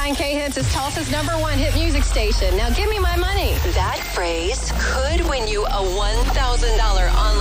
99 K-Hits is Tulsa's #1 hit music station. Now give me my money. That phrase could win you a $1,000 online